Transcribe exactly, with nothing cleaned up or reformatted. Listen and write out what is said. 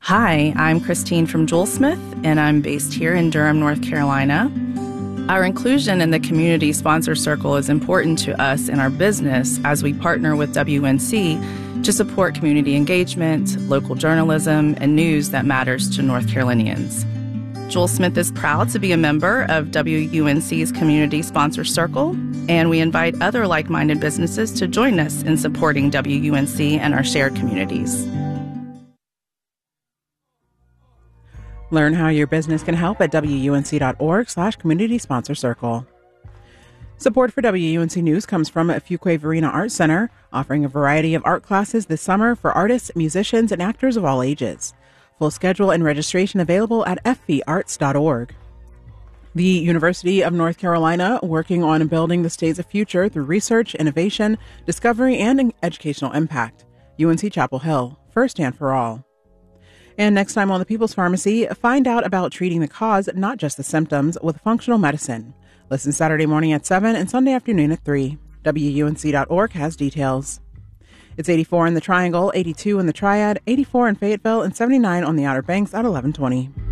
Hi, I'm Christine from Joel Smith, and I'm based here in Durham, North Carolina. Our inclusion in the Community Sponsor Circle is important to us in our business as we partner with W U N C to support community engagement, local journalism, and news that matters to North Carolinians. Joel Smith is proud to be a member of W U N C's Community Sponsor Circle, and we invite other like-minded businesses to join us in supporting W U N C and our shared communities. Learn how your business can help at wunc.org slash community sponsor circle. Support for W U N C News comes from Fuquay Varina Art Center, offering a variety of art classes this summer for artists, musicians, and actors of all ages. Full schedule and registration available at f v arts dot org. The University of North Carolina, working on building the state's future through research, innovation, discovery, and educational impact. U N C Chapel Hill, first and for all. And next time on The People's Pharmacy, find out about treating the cause, not just the symptoms, with functional medicine. Listen Saturday morning at seven and Sunday afternoon at three. W U N C dot org has details. It's eighty-four in the Triangle, eighty-two in the Triad, eighty-four in Fayetteville, and seventy-nine on the Outer Banks at eleven twenty.